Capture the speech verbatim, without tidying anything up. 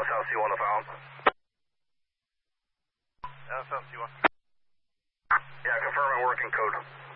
S L C one if found. S L C one. Yeah, confirm and working code.